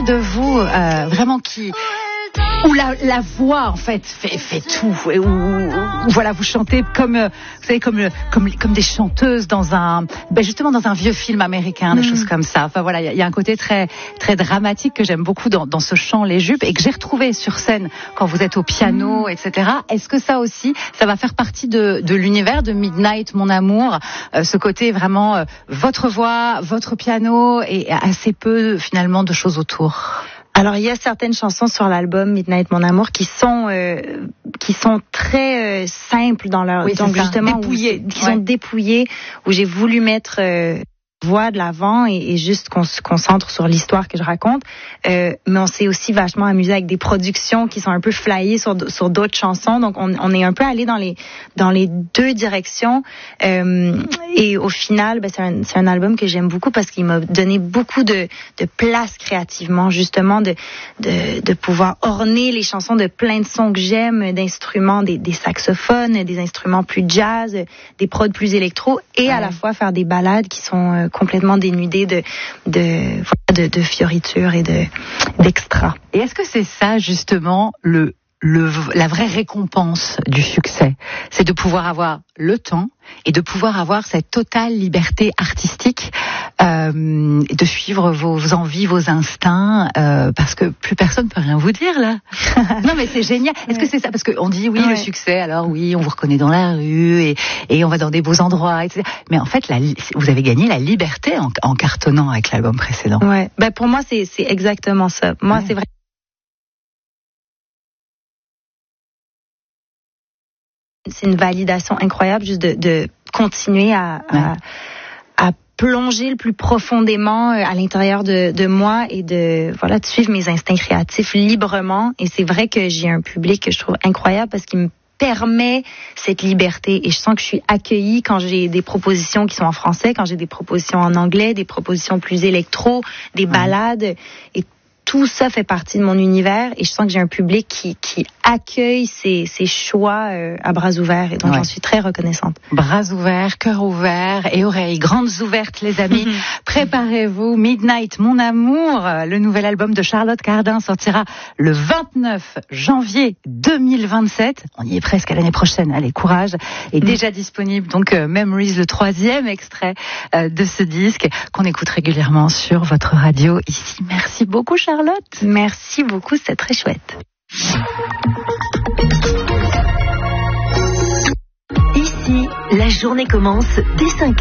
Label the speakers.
Speaker 1: partie de vous vraiment où la voix en fait fait tout, où voilà, vous chantez comme vous savez comme des chanteuses justement dans un vieux film américain, des choses comme ça. Enfin voilà, il y a un côté très très dramatique que j'aime beaucoup dans ce chant Les Jupes et que j'ai retrouvé sur scène quand vous êtes au piano, etc. Est-ce que ça aussi, ça va faire partie de l'univers de Midnight Mon Amour, ce côté vraiment votre voix, votre piano et assez peu finalement de choses autour?
Speaker 2: Alors il y a certaines chansons sur l'album Midnight Mon Amour qui sont très simples dans leur donc justement
Speaker 1: dépouillées,
Speaker 2: qui sont dépouillées, où j'ai voulu mettre voix de l'avant et juste qu'on se concentre sur l'histoire que je raconte, mais on s'est aussi vachement amusé avec des productions qui sont un peu flyées sur d'autres chansons, donc on est un peu allé dans les deux directions, et au final c'est un album que j'aime beaucoup parce qu'il m'a donné beaucoup de place créativement, justement de pouvoir orner les chansons de plein de sons que j'aime, d'instruments, des saxophones, des instruments plus jazz, des prods plus électro, et à la fois faire des ballades qui sont complètement dénudées de fioritures et d'extras.
Speaker 1: Et est-ce que c'est ça justement la vraie récompense du succès, c'est de pouvoir avoir le temps et de pouvoir avoir cette totale liberté artistique, de suivre vos envies, vos instincts, parce que plus personne peut rien vous dire là. Non mais c'est génial. Est-ce que c'est ça? Parce qu'on dit oui, le succès, alors oui, on vous reconnaît dans la rue et on va dans des beaux endroits, etc. Mais en fait, vous avez gagné la liberté en cartonnant avec l'album précédent.
Speaker 2: Ouais. Pour moi, c'est exactement ça. Moi, c'est vrai. C'est une validation incroyable juste de continuer à plonger le plus profondément à l'intérieur de moi et de suivre mes instincts créatifs librement. Et c'est vrai que j'ai un public que je trouve incroyable parce qu'il me permet cette liberté, et je sens que je suis accueillie quand j'ai des propositions qui sont en français, quand j'ai des propositions en anglais, des propositions plus électro, des ballades, et tout ça fait partie de mon univers, et je sens que j'ai un public qui accueille ces choix à bras ouverts, et donc j'en suis très reconnaissante.
Speaker 1: Bras ouverts, cœur ouvert et oreilles grandes ouvertes, les amis. Préparez-vous, Midnight Mon Amour, le nouvel album de Charlotte Cardin sortira le 29 janvier 2027. On y est presque à l'année prochaine, allez, courage. Est déjà disponible, donc Memories, le 3e extrait de ce disque qu'on écoute régulièrement sur votre radio ici. Merci beaucoup Charlotte.
Speaker 2: Merci beaucoup, c'est très chouette.
Speaker 3: Ici, la journée commence dès 5h.